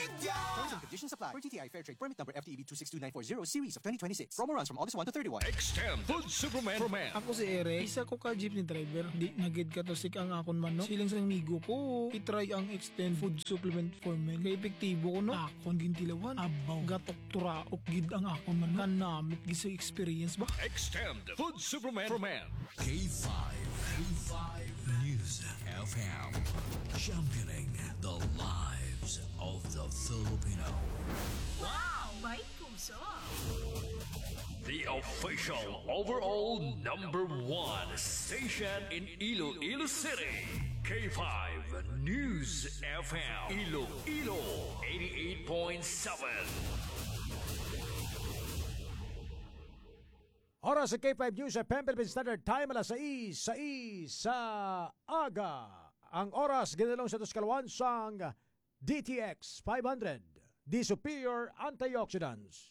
Terms and conditions apply. For TTI Fair Trade Permit number FTEB 262940 series of 2026. Promo runs from August 1 to 31. Extend Food Superman for Man. Ako si Eric, isa ko ka jeepney driver. Di nagid ka to sik ang akon man no. Siling sa migo ko, itry ang Extend Food Supplement for Men. Kaya epektibo ko no. Akon gintilawan, abaw, gatok turaok gid ang akon man. Kanamit gid sa experience ba? Extend Food Superman for Man. K5 News FM, championing the lives of the Filipino. Wow! May puso! The official overall #1 station in Iloilo City. K5 News FM. Iloilo 88.7. Oras sa K5 News FM Philippine Standard Time alas 6 sa aga. Ang oras ginalong sa Tuscalwan sang DTX 500, The Superior Antioxidants.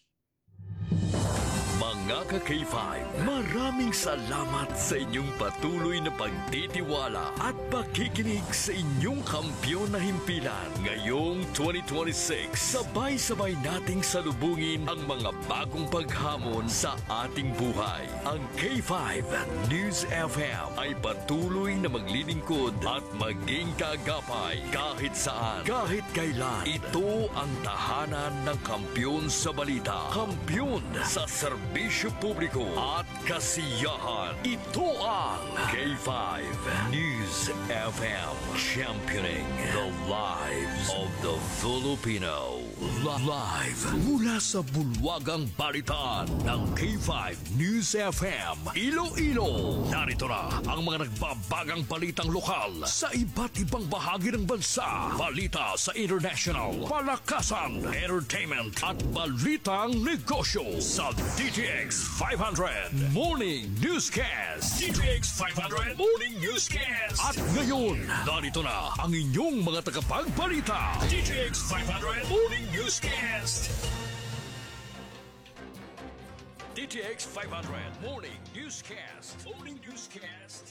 Mga ka-K5, maraming salamat sa inyong patuloy na pagtitiwala at pakikinig sa inyong kampyon na himpilan. Ngayong 2026, sabay-sabay nating salubungin ang mga bagong paghamon sa ating buhay. Ang K5 News FM ay patuloy na maglilingkod at maging kagapay kahit saan, kahit kailan. Ito ang tahanan ng kampyon sa balita, kampyon sa serbisyo publiko at kasiyahan. Ito ang K5 News FM, championing the lives of the Filipino. Live mula sa bulwagang balitaan ng K5 News FM Iloilo. Narito na ang mga nagbabagang balitang lokal sa iba't ibang bahagi ng bansa. Balita sa international, palakasan, entertainment at balitang negosyo sa DTX 500 Morning Newscast. DTX 500 Morning Newscast. At ngayon, narito na ang inyong mga tagapagbalita. DTX 500 Morning Newscast. DTX 500 Morning Newscast. Morning Newscast.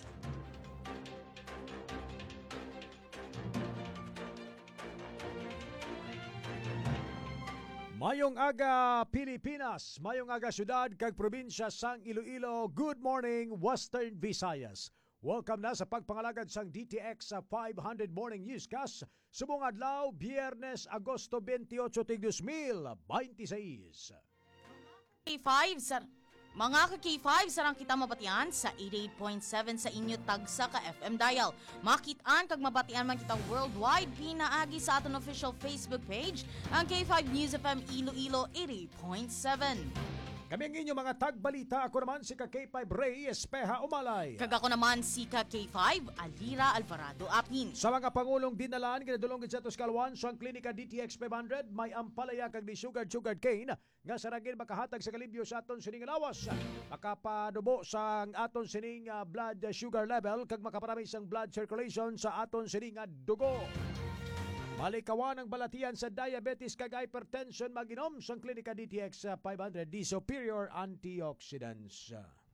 Mayong aga Pilipinas, mayong aga syudad kag probinsya sang Iloilo. Good morning Western Visayas. Welcome na sa pagpangalagad sang DTX 500 Morning Newscast. Subong adlaw, Biyernes, Agosto 28, 2026. K5, sir. Mga ka-K5, sarang kita mabatian sa 88.7 sa inyo tagsa ka FM dial. Makitaan kag mabatian man kita worldwide pinaagi sa aton official Facebook page, ang K5 News FM Iloilo 88.7. Kami ang inyong mga tagbalita. Ako naman si K5 Ray Espeja Umalay. Kag ako naman si K5 Alira Alvarado Apin. Sa mga pangulong dinalaan, kinadulong sa Tuscalwan, sa klinika DTX 500, may ampalaya kag ni sugar cane nga saragin makahatag sa kalibyo sa aton sining lawas. Makapanubo sa aton sining blood sugar level kag makaparami sang blood circulation sa aton sining dugo. Malikawan ang balatian sa diabetes kag hypertension maginom sang klinika DTX 500 The Superior Antioxidants.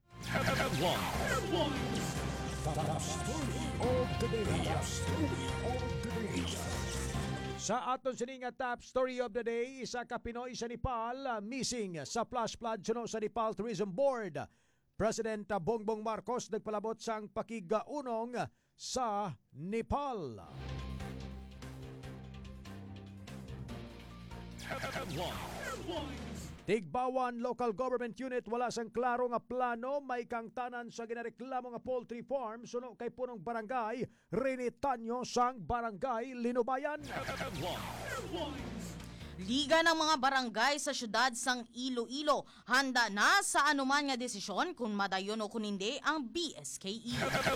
Sa aton sining top story of the day, isa ka Pinoy sa Nepal missing sa flash flood suno sa Nepal Tourism Board. President Bongbong Marcos nagpalabot sang pakigaunong sa Nepal. Tigbawan Local Government Unit wala sang klaro nga plano may kang tanan sa ginareklamo nga poultry farm suno kay punong barangay Rinitanyo sang barangay Linubayan. Liga ng mga barangay sa syudad sang Iloilo handa na sa anuman nga desisyon kung madayon o kung hindi ang BSKE.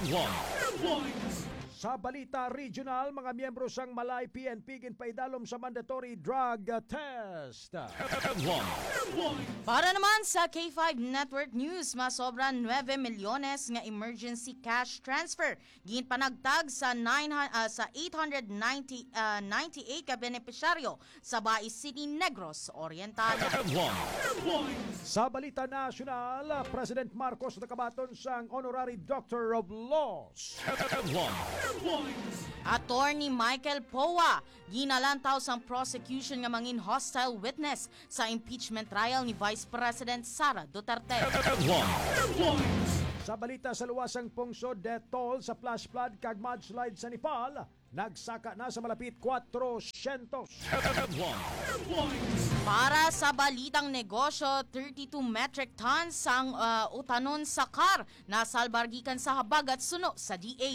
Sa balita regional, mga miyembro sang Malay PNP ginpaidalom sa mandatory drug test. Para naman sa K5 Network News, masobra 9 milyones nga emergency cash transfer ginpanagtag sa 898 ka benepisyaryo sa Bais City, Negros Oriental. Sa balita nasyonal, President Marcos nakabaton sang Honorary Doctor of Laws. Attorney Michael Poa, ginalantaw sang prosecution nga mangin hostile witness sa impeachment trial ni Vice President Sara Duterte. Sa balita sa luwasang pungsod, death toll sa flash flood kag mudslide sa Nepal, nagsaka na sa malapit 400. Para sa balitang negosyo, 32 metric tons sang utanon sa car na salbargikan sa habag at suno sa DA.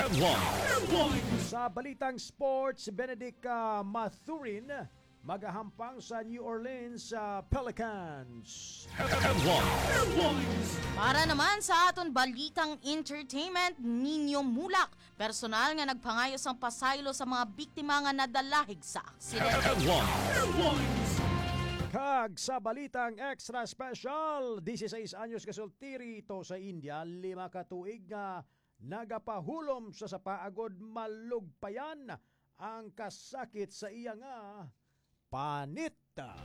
Sa balitang sports, Benedict Mathurin magahampang sa New Orleans Pelicans. Para naman sa aton balitang entertainment, Nino Mulak, personal nga nagpangayo sang pasaylo sa mga biktima nga nadalahig sa aksidente. Kag sa balitang extra special, 16 anyos kasultiri ito sa India, 5 katuig nga nagapahulom sa paagod malugpayan ang kasakit sa iya nga panita.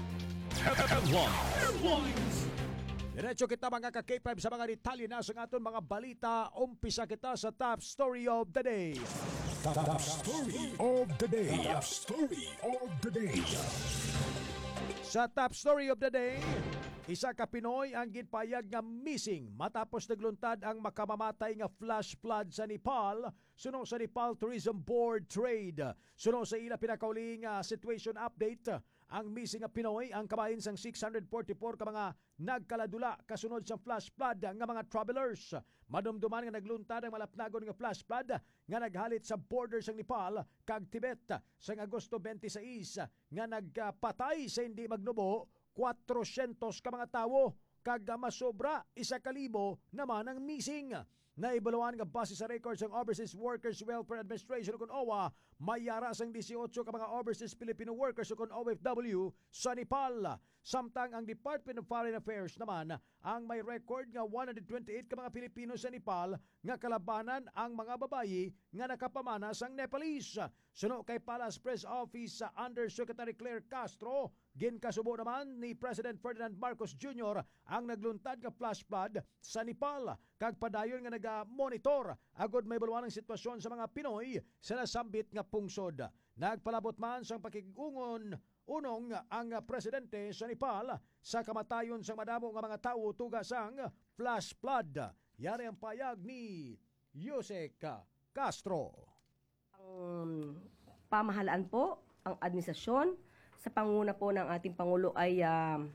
Diretso kita mga ka-K5 sa mga detalye na sa aton mga balita. Umpisa kita sa top story of the day. Top story of the day. Top story of the day. Sa top story of the day, isa ka Pinoy ang ginpayag nga missing matapos nagluntad ang makamamatay nga flash flood sa Nepal suno sa Nepal Tourism Board Trade. Suno sa ila pinakauling situation update, ang missing nga Pinoy ang kabahin sang 644 ka mga nagkaladula kasunod sa flash flood nga mga travelers. Madumduman nga nagluntad ang malapnagon nga flash flood nga naghalit sa border sang Nepal kag Tibet sang Agosto 26 nga nagpatay sa hindi magnubo 400 ka mga tawo kag masobra 1,000 naman ang missing. Naibaluan nga base sa records ng Overseas Workers Welfare Administration o OWA, mayara sang 18 ka mga overseas Filipino workers o OFW sa Nepal. Samtang ang Department of Foreign Affairs naman ang may record nga 128 ka mga Pilipino sa Nepal nga kalabanan ang mga babayi nga nakapamana sang Nepalese. Suno kay Palace Press Office sa Undersecretary Claire Castro, ginkasubo naman ni President Ferdinand Marcos Jr. ang nagluntad nga flash flood sa Nepal kag padayon nga naga-monitor agod may baluan ang sitwasyon sa mga Pinoy sa nasambit nga pungsod. Nagpalabot man sang pakigungon unong ang presidente sa Nepal sa kamatayon sang madamo nga mga tawo tuga sang flash flood. Yari ang payag ni Yusek Castro. Ang pamahalaan po, ang administrasyon, sa panguna po ng ating Pangulo ay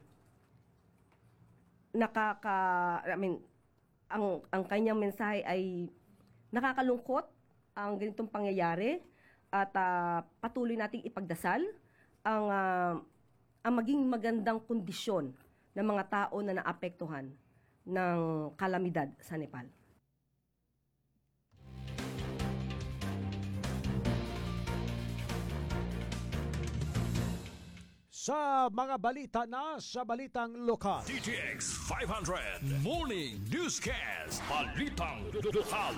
ang kanyang mensahe ay nakakalungkot ang ganitong pangyayari at patuloy nating ipagdasal ang maging magandang kondisyon ng mga tao na naapektuhan ng kalamidad sa Nepal. Sa mga balita na sa balitang lokal. DTX 500 Morning Newscast. Balitang lokal.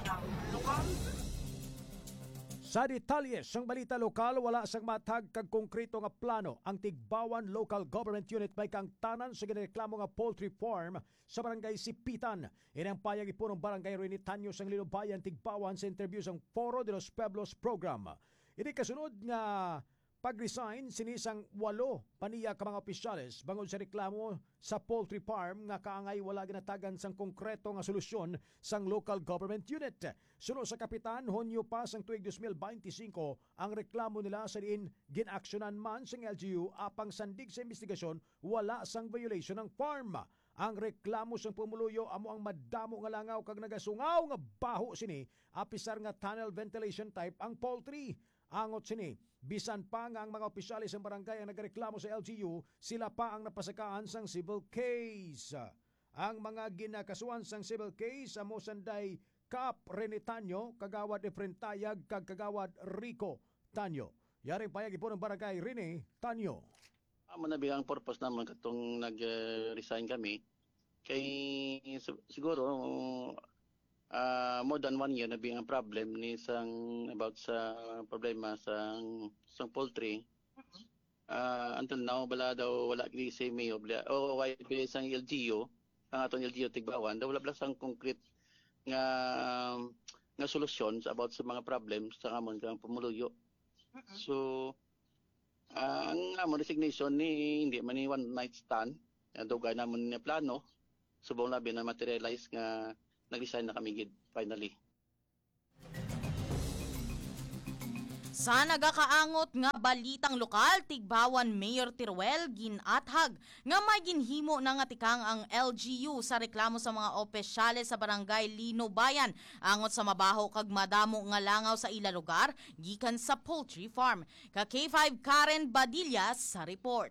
Sa detalye sang balita lokal, wala sang matag kag konkreto nga plano ang Tigbawan Local Government Unit may kang tanan sa ginireklamo nga poultry farm sa barangay Sipitan. Inang payag ipunong barangay Rinitanyo sang Lilobayan Tigbawan sa interview sang Foro de los Pueblos program. Ini kasunod nga pag-resign sinisang 8 paniya ka mga opisyales bangod sa reklamo sa poultry farm nga kaangay wala ginatagan sang konkreto nga solusyon sang local government unit. Suno sa kapitan, Honyo pa sang tuig 2025 ang reklamo nila sa diin ginaksyonan man sang LGU apang sandig sa investigasyon wala sang violation ng farm. Ang reklamo sang pumuluyo amo ang madamo nga langaw kag nagasungaw nga baho sini apisar nga tunnel ventilation type ang poultry. Angot sini, bisan pa nga ang mga opisyalis ng barangay ang nagreklamo sa LGU, sila pa ang napasakaan sang civil case. Ang mga ginakasuan sang civil case amo sanday Kap Rene Tanyo, Kagawad Efren Tayag, kag Kagawad Rico Tanyo. Yaring payag po ng barangay Rene Tanyo. Manabi ang purpose naman katong nag-resign kami kay siguro more than 1 year na ang problem ni sang about sa problema sang poultry. Until now wala kini si Mayo o why sang LGU ang aton LGU Tigbawan daw wala sang concrete nga nga solusyon sa about sa mga problems sa amon kang pumuluyo. So ang amon resignation ni hindi man ni one night stand. Dugay namon ni plano. Subong labi na materialize nga nag-resign na kami gid finally. Sa nagakaangot nga balitang lokal, Tigbawan Mayor Teruel ginathag nga may ginhimo na nga tikang ang LGU sa reklamo sa mga opisyales sa barangay Lino Bayan angot sa mabaho kag madamo nga langaw sa ila lugar gikan sa poultry farm. Ka K5 Karen Badilla sa report.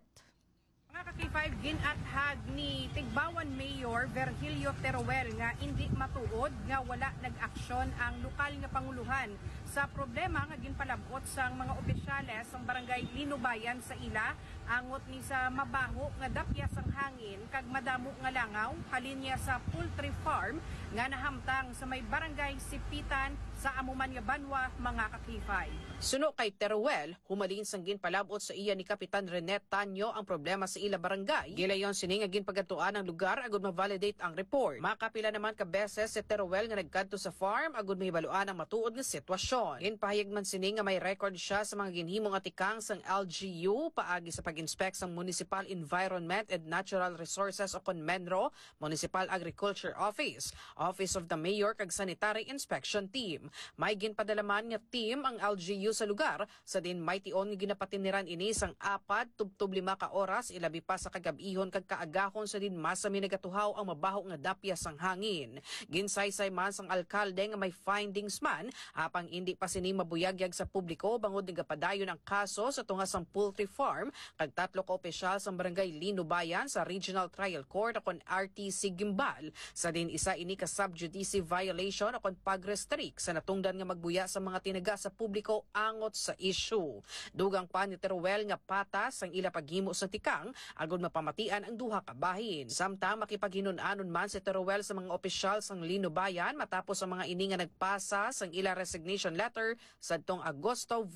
Mga ka-K5, ginathag ni Tigbawan Mayor Virgilio Teruel nga hindi matuod nga wala nag-aksyon ang lokal nga panguluhan sa problema nga ginpalabot sa mga opisyales sa barangay Linubayan sa ila angot ni sa mabaho nga dapyas ang hangin kag madamo nga langaw halinya sa poultry farm nga nahamtang sa may barangay Sipitan sa amuman nga Banwa, mga ka-K5. Suno kay Teruel, humalin sang ginpalabot sa iya ni Kapitan Renet Tanyo ang problema sa ila barangay. Gilayon sini nga ginpagatuan ang lugar agud ma-validate ang report. Makapila naman ka beses si Teruel nga nagkadto sa farm agud mahibaluan ang matuod nga sitwasyon. Ginpahayag man sini nga may record siya sa mga ginhimong atikang sang LGU paagi sa pag-inspect sang Municipal Environment and Natural Resources o Menro, Municipal Agriculture Office, Office of the Mayor kag Sanitary Inspection Team. May ginpadalaman nga team ang LGU sa lugar sa din may tion nga ginapatiniran ini sang 4-5 ka oras ilabi pa sa kagabihon kag kaagahon sa din masami nagatuhaw ang mabaho nga dapyas sang hangin. Ginsaysay man sang alkalde nga may findings man apang hindi pa sini mabuyagyag sa publiko bangod nagapadayon ang kaso sa tunga sang poultry farm kag 3 ka opisyal sa barangay Lino Bayan sa Regional Trial Court akon RTC Gimbal sa din isa ini ka subjudice violation akon pag-restrict sa natungdan nga magbuya sa mga tinaga sa publiko angot sa issue. Dugang pa ni Teruel nga patas ang ila paghimo sa tikang agud mapamatian ang duha ka bahin. Samtang makipaghinon-anon man si Teruel sa mga opisyal sang Lino Bayan matapos ang mga ini nga nagpasa sang ila resignation letter sadtong Agosto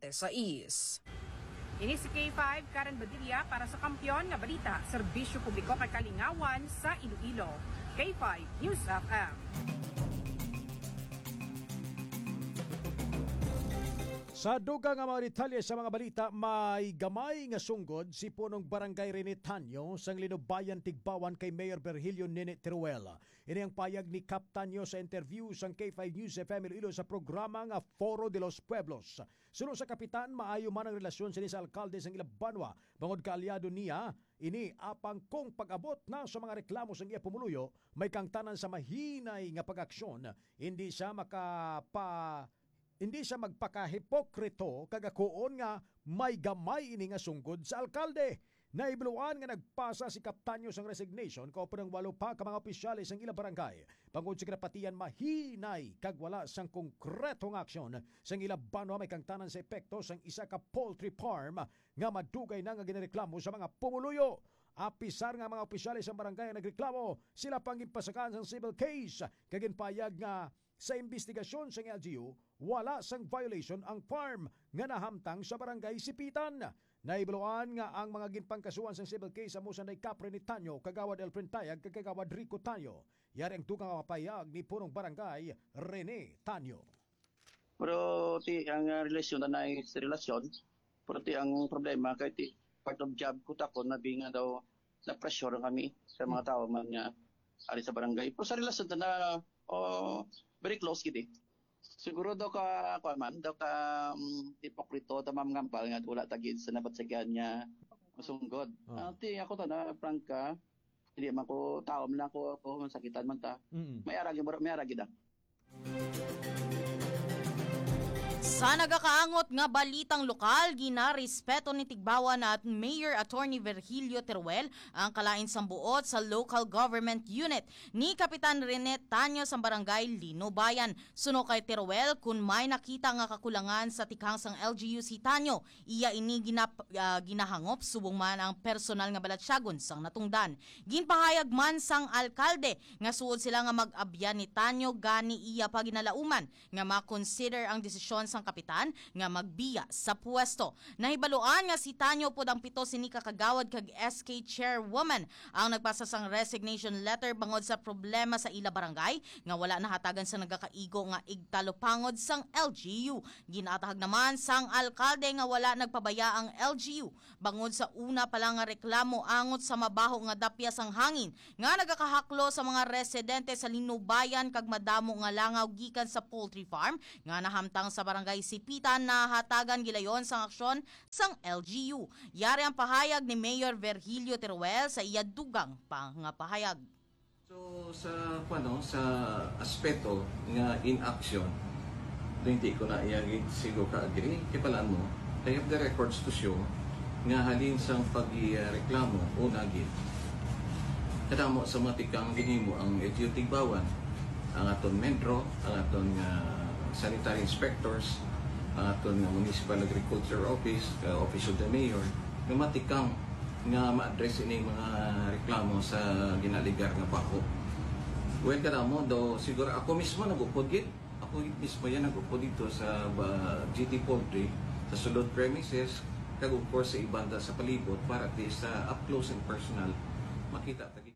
26. Ini si K5 Karen Badilla para sa Kampiyon nga Balita, Serbisyo Publiko kay Kalingawan sa Iloilo. K5 News FM. Sa dugang nga mga detalye sa mga balita, may gamay nga sunggod si punong barangay Rene Tanyo sang Linubayan Tigbawan kay Mayor Virgilio Nene Teruel. Ini ang payag ni Kap Tanyo sa interview sang K5 News FM Iloilo sa programa nga Foro de los Pueblos. Sunod sa kapitan, maayo man ang relasyon sa alkalde sang Ilabanwa. Bangod kaalyado niya, ini apang kung pag-abot na sa mga reklamo sang iya pumuluyo, may kangtanan sa mahinay nga pag-aksyon, hindi siya magpakahipokrito kagakuon nga may gamay ini nga sunggod sa alkalde. Naibiluan nga nagpasa si Kaptanyo sang resignation kaupo ng 8 pa ka mga opisyalis sang ilang barangay. Pangod sa kinapatian mahinay kag wala sang konkretong aksyon sang ilang banwa may kangtanan sa epekto sang isa ka poultry farm nga madugay na nga ginireklamo sa mga pumuluyo. Apisar nga mga opisyalis sang barangay ang nagreklamo, sila pangimpasakan sang civil case kaginpayag nga sa investigasyon sa LGU, wala sang violation ang farm nga nahamtang sa barangay Sipitan. Naibiluan nga ang mga ginpangkasuhan sa civil case sa Musanay Capre ni Tanyo, Kagawad El Prentayag, Kagawad Rico Tanyo. Yari ang tukang kapayag ni punong barangay Rene Tanyo. Pero ang relasyon na relasyon, pero ang problema kay part of job ko tako na nga daw na pressure kami sa mga tao man nga ari sa barangay. Pero sa relasyon na very close gid. Siguro daw ka hipokrito tamam ngampal nga wala tagid sa nabatsagyan niya masunggod. Ti ako ta na prangka hindi man ko tao man ako sakitan man ta. May aragi da. Sa nagakaangot nga balitang lokal, ginarespeto ni Tigbawan at Mayor Attorney Virgilio Teruel ang kalain sambuot sa local government unit ni Kapitan Rene Tanyo sa barangay Lino Bayan. Suno kay Teruel, kung may nakita nga kakulangan sa tikang sang LGU si Tanyo, iya ini ginahangop subong man ang personal nga balatsyagon sang natungdan. Ginpahayag man sang alkalde nga suod sila nga mag-abyan ni Tanyo gani iya pa ginalauman nga ma-consider ang desisyon sang sang kapitan nga magbiya sa pwesto. Nahibaluan nga si Tanyo pod ang pito sini ka kagawad kag SK chairwoman ang nagpasa sang resignation letter bangod sa problema sa ila barangay nga wala nahatagan sa nagakaigo nga igtalopangod sang LGU. Ginatahag naman sang alkalde nga wala nagpabaya ang LGU bangod sa una pa lang nga reklamo angot sa mabaho nga dapya sang hangin nga nagakahaklo sa mga residente sa Linubayan kag madamo nga langaw gikan sa poultry farm nga nahamtang sa barangay Sipitan na hatagan gilayon sang aksyon sang LGU. Yari ang pahayag ni Mayor Virgilio Teruel sa iya dugang pangapahayag. So sa aspeto nga in action, hindi ko na iyagit siguro ka-agree. Kipalaan mo, I have the records to show nga halin sang pag-reklamo o nagit. Kadamo sa matikang ginimo ang LGU Tigbawan, ang aton Medro, ang aton sanitary inspectors, ang aton Municipal Agriculture Office, Office of the Mayor, nga matikang nga ma-address ini mga reklamo sa ginaligar nga bako. Well, kadamo do siguro ako mismo nagupod gid. Ako mismo yan nagupod dito sa GT Poultry sa sulod premises kag of course sa ibanda sa palibot para at least up close and personal makita tagi.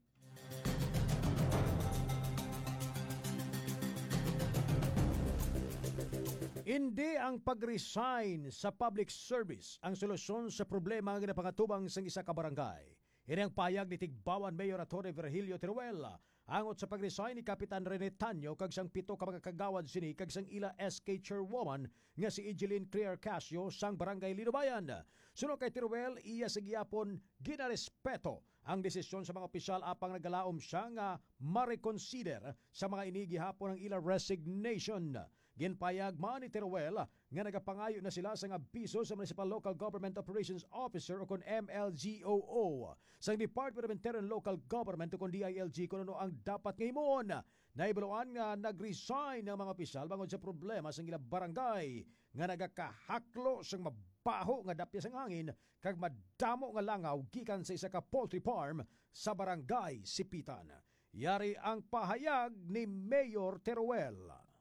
Hindi ang pag-resign sa public service ang solusyon sa problema nga ginapangatubang sa isa ka barangay. Ini ang payag ni Tigbawan Mayor Atty. Virgilio Teruel angot sa pag-resign ni Kapitan Rene Tanyo kag sang pito ka mga kagawad sini kag sang ila SK chairwoman nga si Egeline Claire Casio sang barangay Linubayan. Suno kay Teruel, iya sa giyapon ginarespeto ang desisyon sa mga opisyal apang nagalaom siya nga ma-reconsider sa mga inigihapon ng ila resignation. Ginpayag man ni Teruel nga nagapangayo na sila sa abiso sa Municipal Local Government Operations Officer o kon MLGOO sa Department of Interior and Local Government o kon DILG kung ano ang dapat ngayon. Naibaluan nga nag-resign ng mga opisyal bangod sa problema sa ilang barangay nga nagakahaklo sang mabaho nga dapya sang hangin kag madamo nga langaw gikan sa isa ka poultry farm sa barangay Sipitan. Yari ang pahayag ni Mayor Teruel.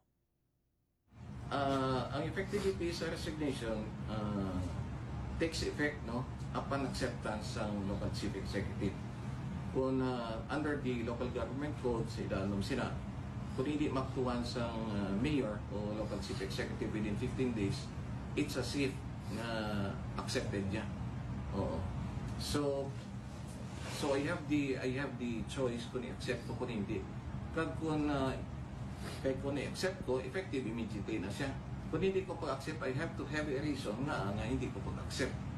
Ang effectivity sa resignation takes effect upon acceptance ng local chief executive. Kung under the local government code sa idanom sila, kung hindi makuhan sa mayor o local chief executive within 15 days, it's as if na accepted niya. Oo. So I have the choice kung i-accept ko kung hindi. Kung kaya kung i-accept ko, effective immediately na siya. Kung hindi ko pag-accept, I have to have a reason nga hindi ko pag-accept.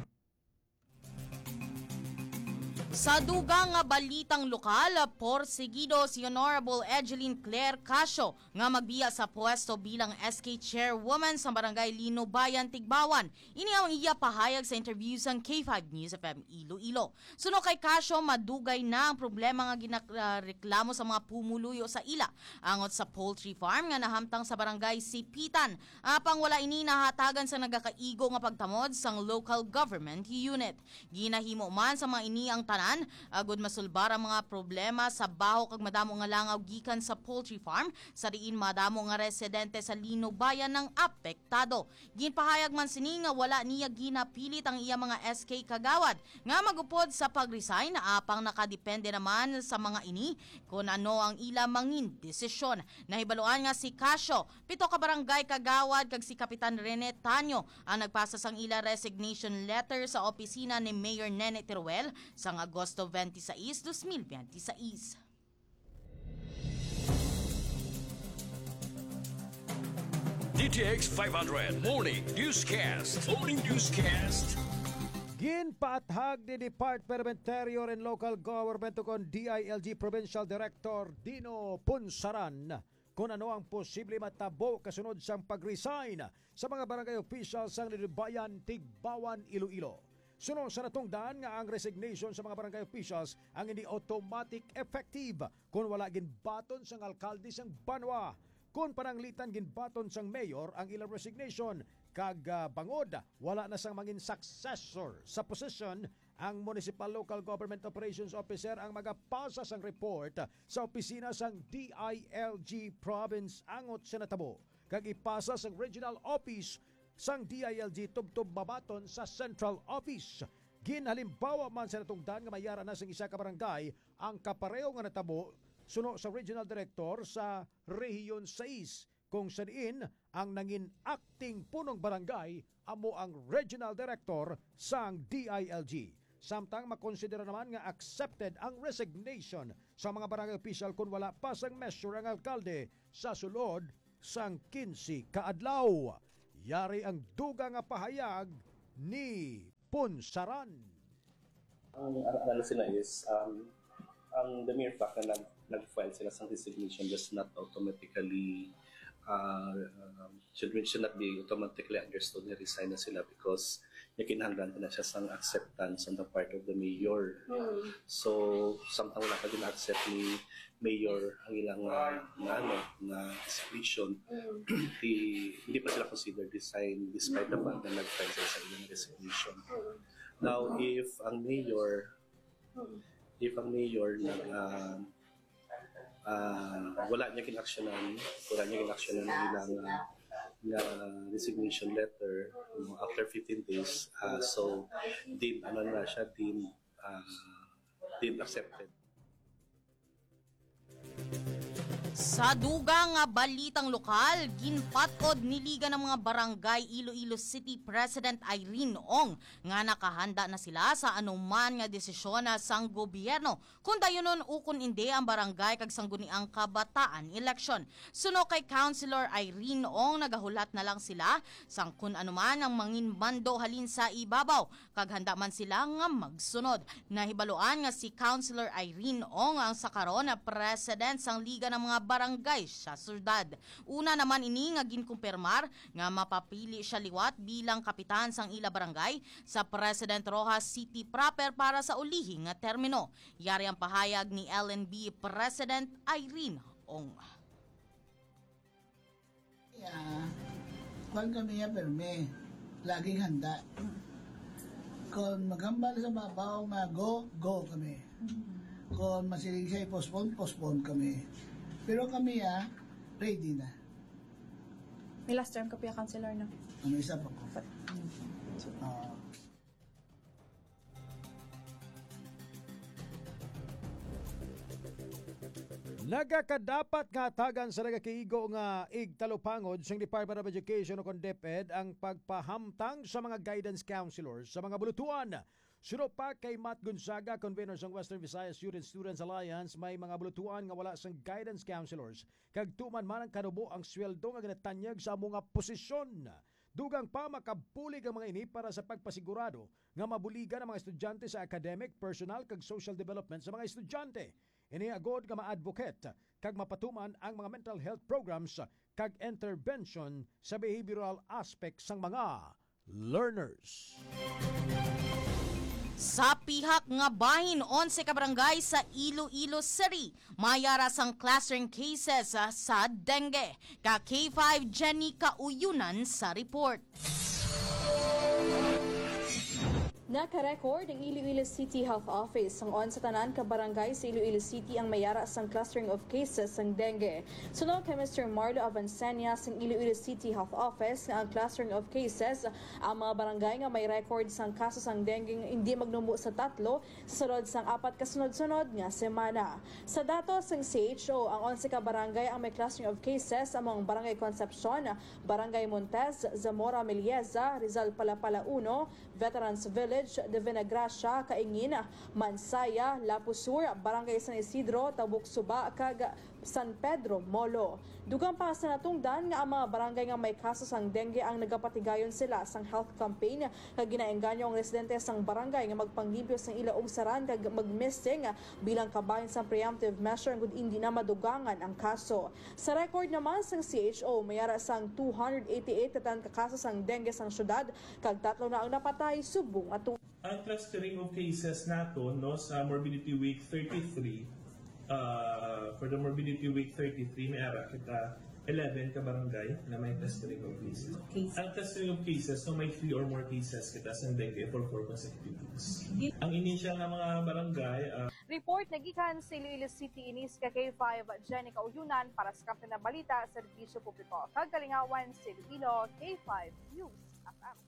Sa dugang nga balitang lokal, porsigido si Honorable Egeline Claire Casio nga magbiya sa pwesto bilang SK Chairwoman sa Barangay Linubayan, Tigbawan. Ini ang iya pahayag sa interview sa K5 News FM Iloilo. Suno kay Casio, madugay na ang problema nga ginareklamo sa mga pumuluyo sa ila angot sa poultry farm nga nahamtang sa Barangay Sipitan. Apang wala ini nahatagan sa nagakaigo nga pagtamod sang local government unit. Ginahimo man sa mga ini ang tanan agud masulbar ang mga problema sa baho kag madamo nga langaw gikan sa poultry farm sa diin madamo nga residente sa Linubayan ng apektado. Ginpahayag man sini nga wala niya ginapilit ang iya mga SK kagawad nga magupod sa pag-resign apang nakadepende naman sa mga ini kung ano ang ila mangin desisyon. Nahibaluan nga si Casio, pito ka barangay kagawad kag si Kapitan Rene Tanyo ang nagpasa sang ila resignation letter sa opisina ni Mayor Nene Teruel sa Agosto 26, 2026. DTX 500 Morning Newscast. Morning Newscast. Ginpaathag ni Department of Interior and Local Government o kon DILG Provincial Director Dino Punsaran kung ano ang posible matabo kasunod sang pag-resign sa mga barangay officials sa Linubayan, Tigbawan, Iloilo. Sunod sa natungdan nga ang resignation sa mga barangay officials ang hindi automatic effective kung wala ginbaton sang alkalde sang Banwa. Kung pananglitan ginbaton sang mayor ang ilang resignation kag bangod wala na sang mangin successor sa position, ang Municipal Local Government Operations Officer ang magapasa sang report sa opisina sang DILG Province angot sa natabo kag ipasa sang regional office sang DILG tubtob mabaton sa Central Office. Ginhalimbawa man sa natungdan nga mayara na sang isa ka barangay ang kapareho nga natabo suno sa Regional Director sa Rehiyon 6 kung sa diin ang nangin acting punong barangay amo ang Regional Director sang DILG. Samtang makonsidera naman nga accepted ang resignation sa mga barangay official kung wala pa sang measure ang alkalde sa sulod sang 15 kaadlaw. Yari ang duga nga pahayag ni Punsaran. Ang ano sila is ang the mere fact na nag-file sila sa resignation does not automatically should not be automatically understood na resign na sila because kinahanglan na siya sang acceptance on the part of the mayor. So samtang wala pa din accept ni mayor ang ilang na resignation, hindi pa sila consider resign despite the fact na nag-file sila sa ilang resignation. Now if ang mayor wala niya kinaksyonan ng ilang resignation letter after 15 days, so din accepted. Sa dugang nga balitang lokal, ginpatod ni Liga ng mga Barangay Iloilo City President Irene Ong nga nakahanda na sila sa anuman nga desisyon sang gobyerno kung dayonon ukon indi ang barangay kag sangguniang kabataan election. Suno kay Councilor Irene Ong, nagahulat na lang sila sang kun anuman ang manginmando halin sa ibabaw kag handa man sila nga magsunod. Nahibaluan nga si Councilor Irene Ong ang sakaron na president sang Liga ng mga Barangay sa syudad. Una naman ini nga ginkumpirmar nga mapapili siya liwat bilang kapitan sang ila barangay sa President Roxas City proper para sa ulihing nga termino. Yari ang pahayag ni LNB President Irene Ong. Kung kami perme, laging handa. Kung magambal sa babaw nga go kami. Kung masiling siya postpone kami. Pero kami ready na. May last term ka pa, Councilor, na? Ano isa pa ko? Nagakadapat nga tagan sa nagakiigo nga igtalupangod sa Department of Education o DepEd ang pagpahamtang sa mga guidance counselors sa mga bulutuan. Suro pa kay Matt Gonzaga, convener ng Western Visayas Students Alliance, may mga bulutuan nga wala sang guidance counselors kag tuman man ang kanubo ang sweldo nga ginatanyag sa mga posisyon. Dugang pa makabulig ang mga ini para sa pagpasigurado nga mabuligan ang mga estudyante sa academic, personal kag social development sa mga estudyante. Iniagod nga ma-advocate kag mapatuman ang mga mental health programs kag intervention sa behavioral aspects sang mga learners. Sa pihak nga bahin 11 ka barangay sa Iloilo City, mayara sang clustering cases sa dengue. Ka K5 Jenny Kauyunan sa report. Naka-record ang Iloilo City Health Office ang on sa tanan ka barangay sa Iloilo City ang mayara sang clustering of cases sang dengue. Sunod kay Mr. Marlo Avancenia sang Iloilo City Health Office nga ang clustering of cases ang mga barangay nga may record sang kaso sang dengue hindi magnumo sa 3 sa sunod sang 4 kasunod-sunod nga semana. Sa datos sang CHO, ang 11 ka barangay ang may clustering of cases among Barangay Concepcion, Barangay Montes, Zamora Melieza, Rizal Palapala 1, Veterans Village, Divina Gracia, Kaingin, Mansaya, Lapusur, Barangay San Isidro, Tabuk Suba, kag San Pedro, Molo. Dugang pa sa natungdan nga ang mga barangay nga may kaso sang dengue ang nagapatigayon sila sang health campaign kag ginaengganyo ang residente sang barangay nga magpanglimpyo sang ila ugsaran kag magmissing bilang kabahin sang preemptive measure kung hindi na madugangan ang kaso. Sa record naman sang CHO, mayara sang 288 katan ka kaso sang dengue sang syudad kag 3 na ang napatay subong ato. Ang clustering of cases nato sa Morbidity Week 33, for the Morbidity Week 33, may ara kita 11 ka barangay na may clustering of cases. Ang clustering of cases, so may 3 or more cases kita sa dengue for 4 consecutive weeks. Ang initial na mga barangay... Report nagikan sa Iloilo City inis ka K5 Jenny Kauyunan para sa Kapten na Balita, Serbisyo Publiko. Kagalingawan sa Iloilo, K5 News. FM.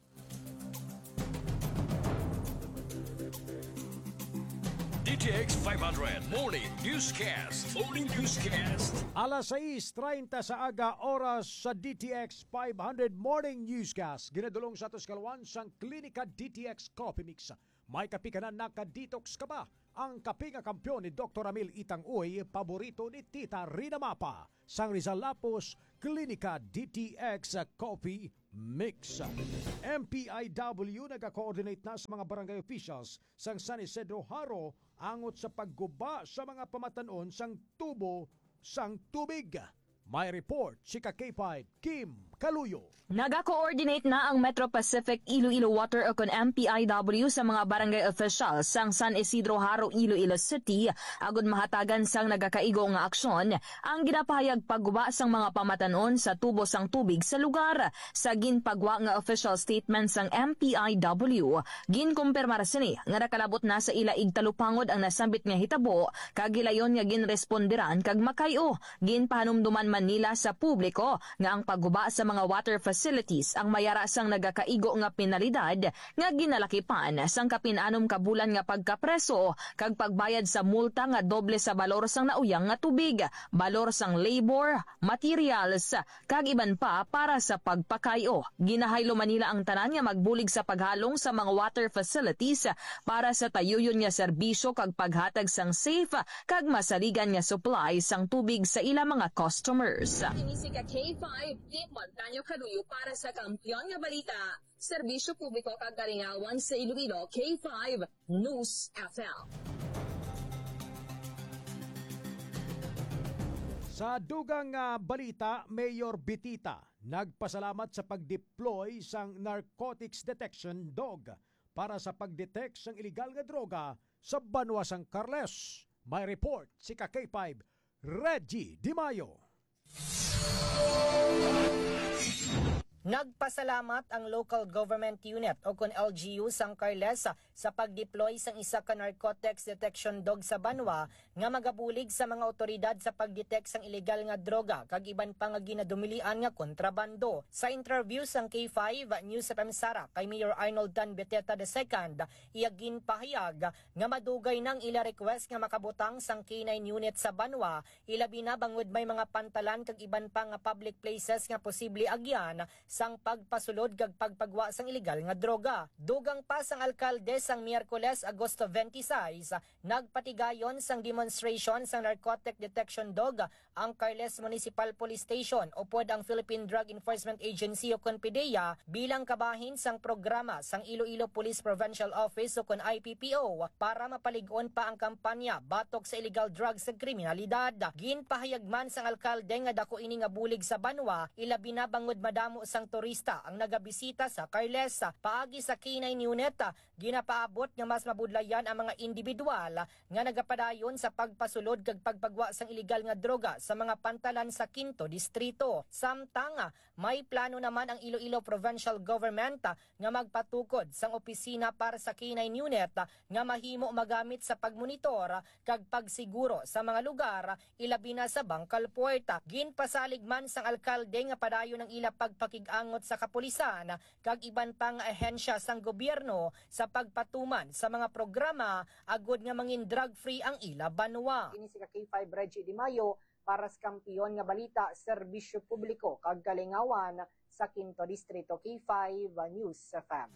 DTX 500 Morning Newscast. Morning Newscast. Alas 6:30 sa aga oras sa DTX 500 Morning Newscast. Ginadulong sa atos kalwan sang Klinika DTX Coffee Mix. May kapi ka na nakadetox ka ba? Ang kapi nga kampyon ni Dr. Amil Itang Uy, paborito ni Tita Rina Mapa. Sang Rizal Lapos, Klinika DTX Coffee Mix. MPIW nag-coordinate na sa mga barangay officials sang San Isidro Haro angot sa pagguba sa mga pamatanon sang tubo sang tubig. May report si K5 Kim Kaluyo. Naga-coordinate na ang Metro Pacific Iloilo Water o kon MPIW sa mga barangay officials sang San Isidro Haro, Iloilo City agud mahatagan sang nagakaigo nga aksyon ang ginapahayag pagguba sang mga pamatanon sa tubo sang tubig sa lugar. Sa ginpagwa nga official statement sang MPIW, ginkumpirmar sini nga nakalabot na sa ilaig talupangod ang nasambit nga hitabo kag gilayon nga ginresponderan kag makayo. Ginpahanumduman man nila sa publiko nga ang pagguba sa mga water facilities ang mayara sang nagakaigo nga penalidad nga ginalakipan sang kapin-anom ka bulan nga pagkapreso kag pagbayad sa multa nga doble sa balor sang nauyang nga tubig, balor sang labor, materials kag iban pa para sa pagpakayo. Ginahaylo man nila ang tanan nga magbulig sa paghalong sa mga water facilities para sa tayuyon nga serbisyo kag paghatag sang safe kag masaligan nga supply sang tubig sa ilang mga customers. Kini si K5 Kim Montaño Kaluyo para sa Kampiyon nga Balita, Serbisyo Publiko kag Kalingawan sa Iloilo, K5 News FM. Sa dugang balita, Mayor Bitita nagpasalamat sa pag-deploy sang Narcotics Detection Dog para sa pag-detect sang illegal nga droga sa Banwa sang Carles. May report si K5 Reggie Di Mayo. Nagpasalamat ang Local Government Unit o kung LGU sang Carles sa pag-deploy sang isa ka narcotics detection dog sa Banwa nga magabulig sa mga otoridad sa pag-detect sang illegal nga droga kag iban pa nga ginadumilian nga kontrabando. Sa interview sang K5 News FM Sara kay Mayor Arnold Tan Beteta II, iyagin pahayag nga madugay nang ila request nga makabutang sang K9 unit sa Banwa, ilabi na bangod may mga pantalan kag iban pa nga public places nga posible agyan sang pagpasulod kag pagpagwa sang illegal nga droga. Dugang pa sang alkalde sang Miyerkules, Agosto 26, nagpatigayon sang demonstration sang narcotic detection dog ang Carles Municipal Police Station o pod ang Philippine Drug Enforcement Agency o kon PDEA bilang kabahin sang programa sang Iloilo Police Provincial Office o kon IPPO para mapaligon pa ang kampanya batok sa illegal drugs sa kriminalidad. Ginpahayagman sang alkalde nga dako ini nga bulig sa Banwa, ilabi na bangod madamo sang turista ang nagabisita sa Carles. Paagi sa K9 unit, ginapaabot nga mas mabudlayan ang mga individual nga nagapadayon sa pagpasulod kag pagpagwa sang illegal nga droga sa mga pantalan sa Quinto Distrito. Samtang may plano naman ang Iloilo Provincial Government nga magpatukod sang opisina para sa K9 unit nga mahimo magamit sa pagmonitor kag pagsiguro sa mga lugar ilabi na sa Bangkal Port. Ginpasalig man sang alkalde nga padayon ang ila pagpakigangot sa kapulisan kag iban pang ahensya sang gobyerno sa pagpatuman sa mga programa agud nga mangin drug-free ang ila Banwa. Ini si K5 Reggie Di Mayo para sa Kampiyon nga Balita, Serbisyo Publiko kag Kalingawan sa Quinto Distrito, K5 News FM.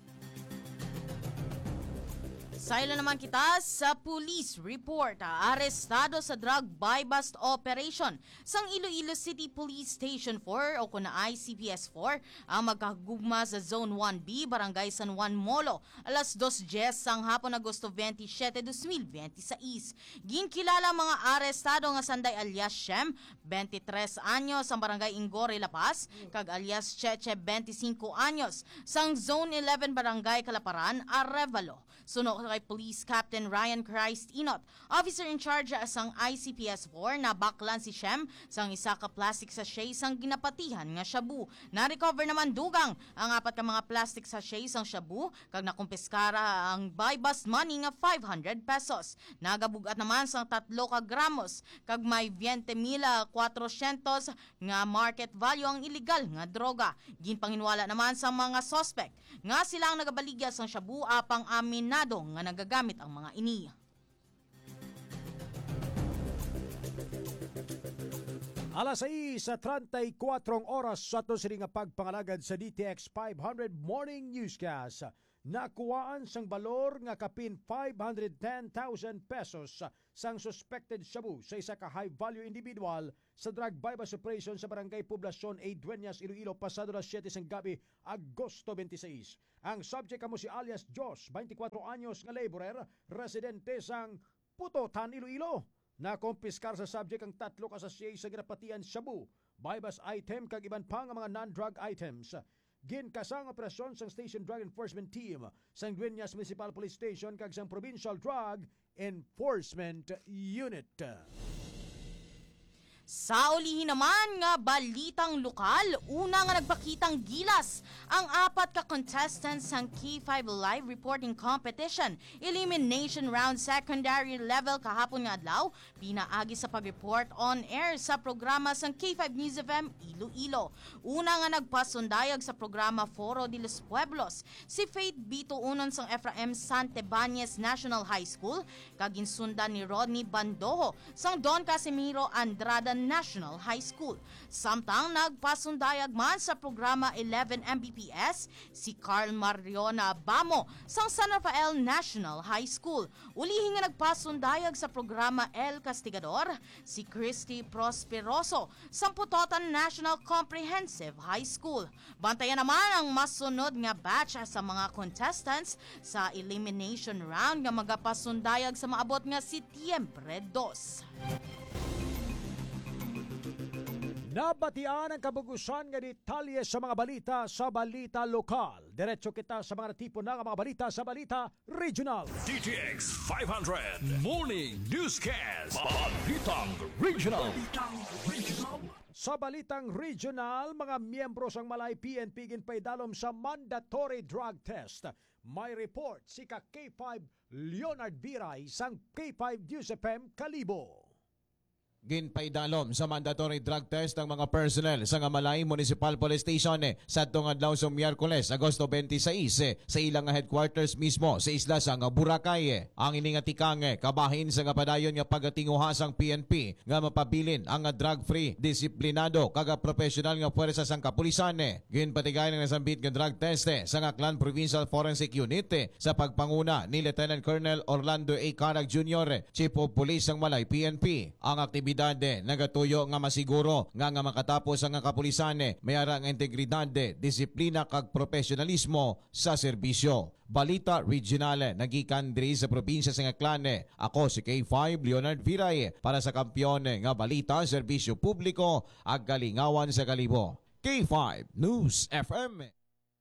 Saila naman kita sa police report. Arestado sa drug buy-bust operation sang Iloilo City Police Station 4 o kuna ICPS 4 ang magkagugma sa Zone 1B, Barangay San Juan Molo, alas 2:10 sang hapon, Agosto 27, 2026. Ginkilala ang mga arestado nga Sanday alias Shem, 23 anyos, sang Barangay Ingore, La Paz, kag alias Cheche, 25 anyos, sang Zone 11 Barangay Kalaparan, Arevalo. Suno kay Police Captain Ryan Christ Inot, officer in charge sang ICPS-4 na baklan si Shem sang isa ka plastic sachet sang ginapatihan nga shabu. Na-recover naman dugang ang 4 ka mga plastic sachet sang shabu kag nakumpiskara ang buy-bust money nga 500 pesos. Nagabugat naman sang 3 ka gramos kag may 20,400 nga market value ang illegal nga droga. Ginpanginwala naman sa mga suspect nga silang nagabaligya sang shabu apang aminado nga nagagamit ang mga ini. Alas 6:34 oras sa ito sining nga pagpangalagad sa DTX 500 Morning Newscast. Nakuhaan sang balor nga kapin 510,000 pesos sang suspected shabu sa isa ka high-value individual sa drug bypass operation sa Barangay Poblacion A. Dueñas, Iloilo, pasado las 7 sang gabi, Agosto 26. Ang subject kamo si alias Jos, 24 anyos nga laborer, residente sang Putotan, Iloilo. Nakompiskar sa subject ang 3 ka sachet sa ginapatian shabu, bypass item kag iban pa nga mga non-drug items. Ginkasang operasyon sang Station Drug Enforcement Team sang Dueñas Municipal Police Station kag sang Provincial Drug Enforcement Unit. Sa ulihin naman nga balitang lokal, una nga nagpakitang gilas ang 4 ka contestants sang K5 Live Reporting Competition Elimination Round Secondary Level kahapon nga adlaw, pinaagi sa pag-report on air sa programa sang K5 News FM Iloilo. Una nga nagpasundayag sa programa Foro de los Pueblos si Faith Bito Unon sang Efraim Santibanez National High School, kag ginsundan ni Rodney Bandoho sang Don Casimiro Andrada National High School. Samtang nagpasundayag man sa programa 11 Mbps si Carl Mariona Bamo sang San Rafael National High School. Ulihin nga nagpasundayag sa programa El Castigador si Christy Prosperoso sang Putotan National Comprehensive High School. Bantayan naman ang masunod nga batch sa mga contestants sa elimination round nga magapasundayag sa maabot nga Setyembre 2. Nabatian ang kabugusan nga detalye sa mga balita sa balita lokal. Diretso kita sa mga tipo na mga balita sa balita regional. DTX 500 Morning Newscast. Balitang Regional. Sa balitang regional, mga miyembro sang Malay PNP ginpaidalom sa mandatory drug test. May report si ka K5 Leonard Biray sang K5 News FM Kalibo. Ginpaidalom sa mandatory drug test ang mga personnel sa Malay Municipal Police Station sa adlaw sa Miyerkules, Agosto 26 sa ilang headquarters mismo sa isla sa Boracay. Ang iningatikang kabahin sa padayon nga pagatinguha sang PNP nga mapabilin ang drug-free, disiplinado kag professional nga puwersa sang kapulisan. Ginpatigay ng nasambit nga drug test sa Aklan Provincial Forensic Unit sa pagpanguna ni Lieutenant Colonel Orlando A. Carag Jr., Chief of Police ng Malay PNP. Ang aktibidad nagatuyo nga masiguro nga makatapos ang kapulisan mayara nga integridad, disiplina kag profesionalismo sa serbisyo. Balita Regional nagikan diri sa probinsya sa Aklan. Ako si K5 Leonard Viray para sa kampiyon nga balita, serbisyo publiko ag kalingawan sa Kalibo. K5 News FM.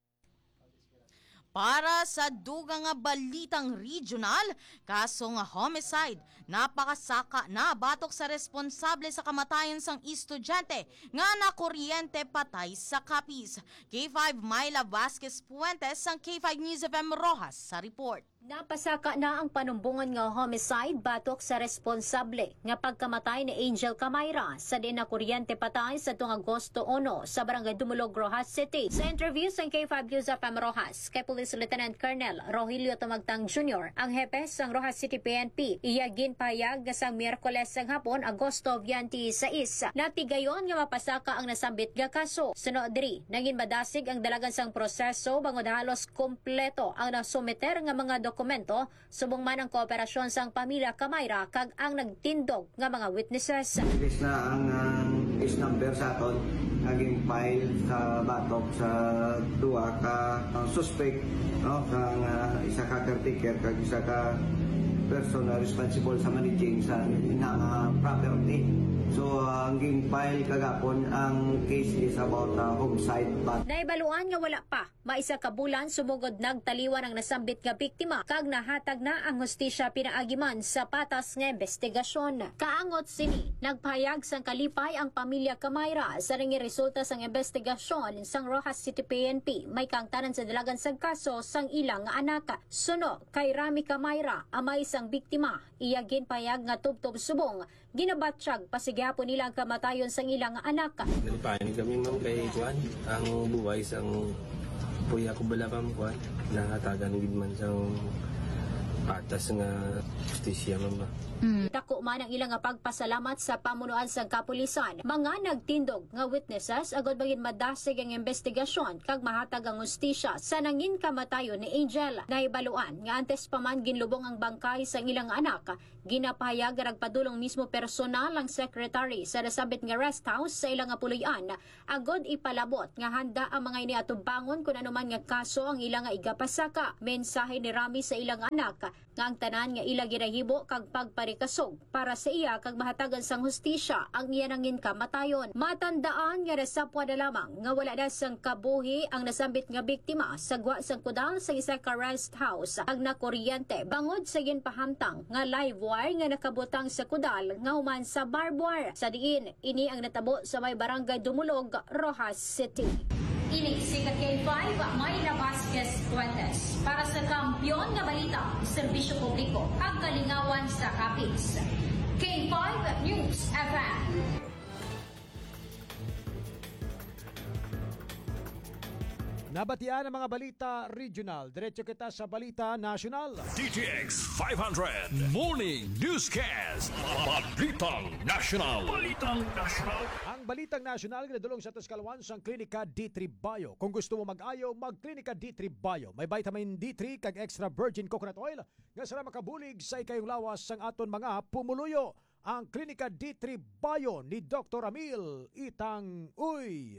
Para sa dugang nga balitang regional, kaso nga homicide, napakasaka na batok sa responsable sa kamatayan sang estudyante nga nakuryente patay sa Capiz. K5 Myla Vasquez Puentes sang K5 News FM Rojas sa report. Napasaka na ang panumbungan nga homicide batok sa responsable nga pagkamatay ni Angel Camayra sa di na kuryente patay sa tuong Agosto 1 sa Barangay Dumulog, Rojas City. Sa interview sa K5 News FM Rojas, kay Police Lieutenant Colonel Rogelio Tumagtang Jr., ang hepe sang Rojas City PNP, iyagin payag sa Miyerkules sang hapon, Agosto 26. Natigayon nga mapasaka ang nasambit nga kaso. Sunod diri, naging madasig ang dalagan sang proseso bangod halos kompleto ang nasumiter nga mga dokumento, subong man ang kooperasyon sang pamilya Camayra kag ang nagtindog nga mga witnesses. Ilis na ang case number sa aton, naging file sa batok sa duwa ka suspect, no, kang isa ka caretaker kag isa ka person responsible sa managing sa property So ang file kagapon ang case is about homicide but Naibaluan nga wala pa maisa ka bulan sumugod nagtaliwan ang nasambit nga biktima kag nahatag na ang hustisya pinaagiman sa patas nga investigasyon. Kaangot sini nagpahayag sang kalipay ang pamilya Camayra sa ringi resulta sang investigasyon sang Rojas City PNP may kangtanan sa dalagan sang kaso sang ilang nga anak. Suno kay Rami Camayra amay sang biktima iyagin payag nga tubtob subong ginabatsyag pasigyapon nila ang kamatayon sang ilang anak. Nalipain kami ma'am kay Juan ang buhay sang puya ko bala ma'am Juan nahatagan gid man sang patas nga justisya ma'am. Dako man ang ilang nga pagpasalamat sa pamunuan sa kapulisan. Mga nagtindog nga witnesses agod bagin madasig ang investigasyon kag mahatag ang hustisya sa nangin kamatayon ni Angel. Naibaluan nga antes pa man ginlubong ang bangkay sa ilang anak. Ginapahayag nga nagpadulong mismo personal ang secretary sa nasabit nga rest house sa ilang nga puloy-an agod ipalabot nga handa ang mga iniatubangon kung anuman nga kaso ang ilang nga igapasaka. Mensahe ni Rami sa ilang anak nga ang tanan nga ila ginahibo kag pagparikasog para sa iya kag mahatagan sang hustisya ang iya nangin kamatayon. Matandaan nga nasapwa na lamang nga wala na sang kabuhi ang nasambit nga biktima sa gwa sang kudal sa isa ka rest house ang nakuryente bangod sa ginpahamtang nga live wire nga nakabutang sa kudal nga human sa barbed wire. Sa diin ini ang natabo sa may barangay Dumulog, Rojas City. Ini si K5 Mayra Vasquez Fuentes para sa Kampiyon nga Balita, Serbisyo Publiko, ang kalingawan sa Capiz. K5 News FM. Nabatian ang mga balita regional. Diretso kita sa balita national. DTX 500 Morning Newscast. Balitang National. Balitang National. Ang balitang national ginadulong sa Tuscalwan sa Klinika D3 Bio. Kung gusto mo mag-ayo, mag-Klinika D3 Bio. May vitamin D3 kag extra virgin coconut oil nga sara makabulig sa ikayong lawas sang aton mga pumuluyo. Ang Klinika D3 Bio ni Dr. Amil Itang Uy.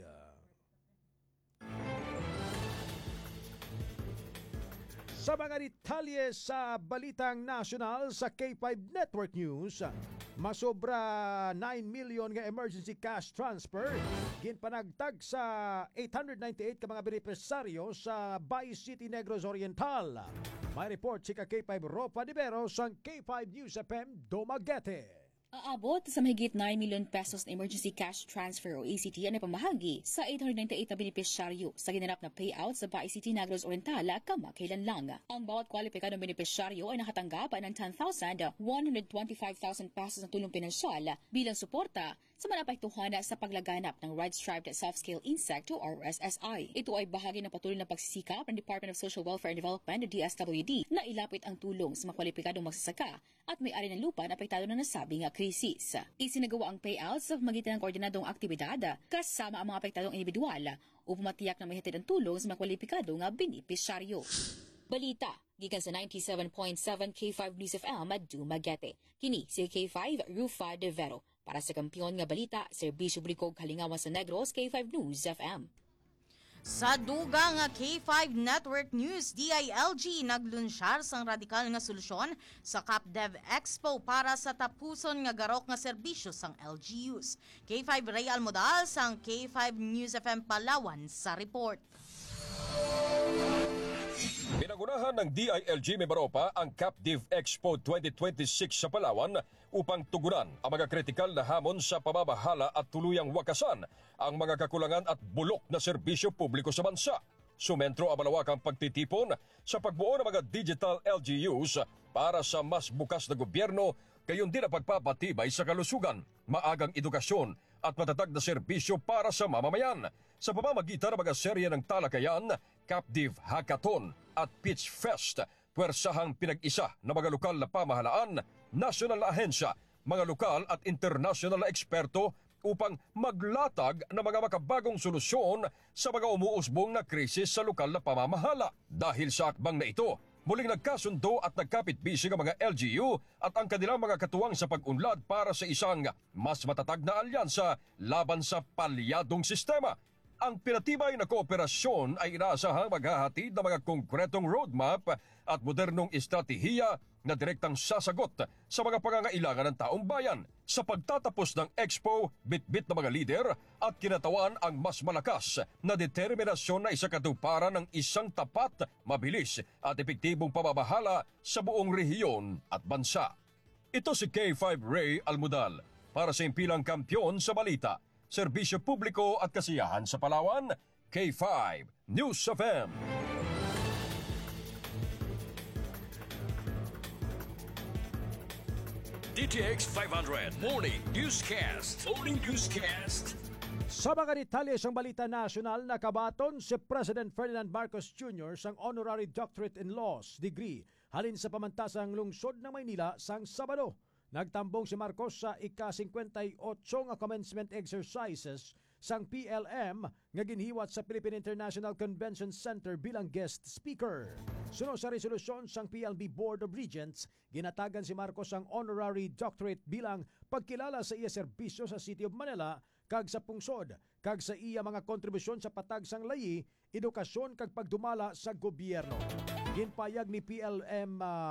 Sa mga detalye sa Balitang National sa K5 Network News, masobra 9 million nga emergency cash transfer ginpanagtag sa 898 ka mga benepisaryo sa Bay City, Negros Oriental. May report si K5 Ropa Divero sa K5 News FM Dumaguete. Aabot sa mahigit 9 million pesos na emergency cash transfer o ECT ang napamahagi sa 898 na benepisyaryo sa ginanap na payout sa Bay City, Negros Oriental kamakailan lang. Ang bawat kwalipikadong benepisyaryo ay nakatanggap ng 10,125,000 pesos na tulong pinansyal bilang suporta sa manapektuhan sa paglaganap ng Red-Striped Soft-Scale Insect o RSSI. Ito ay bahagi ng patuloy na pagsisikap ng Department of Social Welfare and Development o DSWD na ilapit ang tulong sa mga kwalipikadong magsasaka at may-ari ng lupa na apektado ng nasabing krisis. Isinagawa ang payouts sa magitan ng koordinadong aktibidad kasama ang mga apektadong individual upang matiyak na may hatid ang tulong sa mga kwalipikadong benepisyaryo. Balita gikan sa 97.7 K5 News FM at Dumaguete. Kini si K5 Rufa De Vero. Para sa Kampiyon nga Balita, Serbisyo Publiko Kalingawan sa Negros, K5 News FM. Sa dugang K5 Network News, DILG naglunsyar sang radikal nga solusyon sa CapDev Expo para sa tapuson nga garok nga serbisyo sang LGUs. K5 Real Modal sang K5 News FM Palawan sa report. Pinagunahan ng DILG Mimaropa ang CapDev Expo 2026 sa Palawan upang tugunan ang mga kritikal na hamon sa pamamahala at tuluyang wakasan ang mga kakulangan at bulok na serbisyo publiko sa bansa. Sumentro ang malawakang pagtitipon sa pagbuo ng mga digital LGUs para sa mas bukas na gobyerno, gayon din ang pagpapatibay sa kalusugan, maagang edukasyon at matatag na serbisyo para sa mamamayan. Sa pamamagitan ng mga serye ng talakayan, CapDev Hackathon at Pitch Fest, puwersahang pinag-isa ng mga lokal na pamahalaan, nasyonal na ahensya, mga lokal at internasyonal na eksperto upang maglatag ng mga makabagong solusyon sa mga umuusbong na krisis sa lokal na pamamahala. Dahil sa akbang na ito, muling nagkasundo at nagkapit-bisig ang mga LGU at ang kanilang mga katuwang sa pag-unlad para sa isang mas matatag na alyansa laban sa palyadong sistema. Ang pinatibay na kooperasyon ay inaasahang maghahatid ng mga konkretong roadmap at modernong estratehiya na direktang sasagot sa mga pangangailangan ng taong bayan. Sa pagtatapos ng Expo, bitbit na mga lider at kinatawan ang mas malakas na determinasyon na isakatuparan ng isang tapat, mabilis at epektibong pamamahala sa buong rehiyon at bansa. Ito si K5 Ray Almudal para sa Impilang Kampyon sa Balita, Serbisyo Publiko at Kasiyahan sa Palawan, K5 News FM. DTX 500 Morning Newscast. Morning Newscast. Sa mga detalye sa balita nasyonal, nakabaton si President Ferdinand Marcos Jr. sang Honorary Doctorate in Laws degree halin sa pamantasang lungsod ng Maynila sang Sabado. Nagtambong si Marcos sa ika-58 nga commencement exercises sang PLM nga ginhiwat sa Philippine International Convention Center bilang guest speaker. Sunod sa resolusyon sang PLB Board of Regents, ginatagan si Marcos ang honorary doctorate bilang pagkilala sa iya serbisyo sa City of Manila kag sa pungsod, kag sa iya mga kontribusyon sa patag sang layi, edukasyon kag pagdumala sa gobyerno. Ginpayag ni PLM